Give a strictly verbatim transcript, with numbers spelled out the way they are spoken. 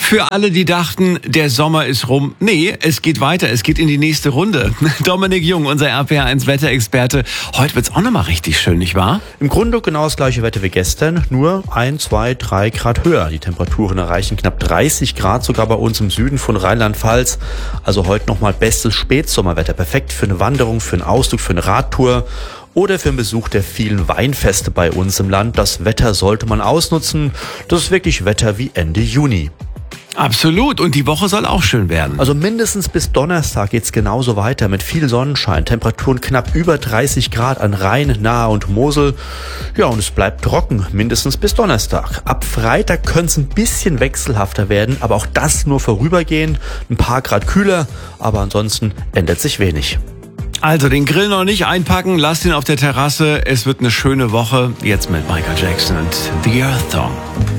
Für alle, die dachten, der Sommer ist rum. Nee, es geht weiter. Es geht in die nächste Runde. Dominik Jung, unser R P R eins Wetterexperte. Heute wird's auch nochmal richtig schön, nicht wahr? Im Grunde genau das gleiche Wetter wie gestern, nur ein, zwei, drei Grad höher. Die Temperaturen erreichen knapp dreißig Grad sogar bei uns im Süden von Rheinland-Pfalz. Also heute nochmal bestes Spätsommerwetter. Perfekt für eine Wanderung, für einen Ausflug, für eine Radtour oder für den Besuch der vielen Weinfeste bei uns im Land. Das Wetter sollte man ausnutzen. Das ist wirklich Wetter wie Ende Juni. Absolut. Und die Woche soll auch schön werden. Also mindestens bis Donnerstag geht's genauso weiter mit viel Sonnenschein, Temperaturen knapp über dreißig Grad an Rhein, Nahe und Mosel. Ja, und es bleibt trocken, mindestens bis Donnerstag. Ab Freitag könnte es ein bisschen wechselhafter werden, aber auch das nur vorübergehend. Ein paar Grad kühler, aber ansonsten ändert sich wenig. Also den Grill noch nicht einpacken, lasst ihn auf der Terrasse. Es wird eine schöne Woche. Jetzt mit Michael Jackson und The Earth Song.